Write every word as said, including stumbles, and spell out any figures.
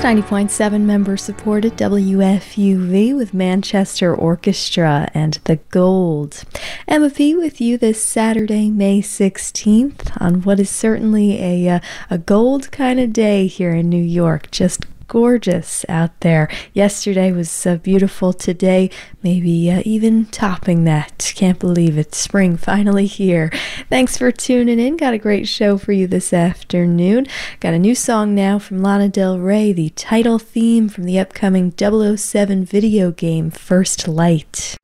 It's ninety point seven member-supported W F U V with Manchester Orchestra and The Gold. Emma P. with you this Saturday, May sixteenth, on what is certainly a, uh, a gold kind of day here in New York. Just gorgeous out there. Yesterday was uh, beautiful. Today, maybe uh, even topping that. Can't believe it. Spring finally here. Thanks for tuning in. Got a great show for you this afternoon. Got a new song now from Lana Del Rey, the title theme from the upcoming double oh seven video game First Light.